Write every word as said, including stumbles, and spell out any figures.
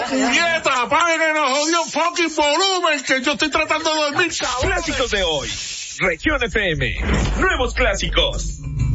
¡Puñeta! ¡Apaguen el jodido fucking volumen! Que yo estoy tratando de dormir. Clásicos de hoy. Región F M. Nuevos clásicos.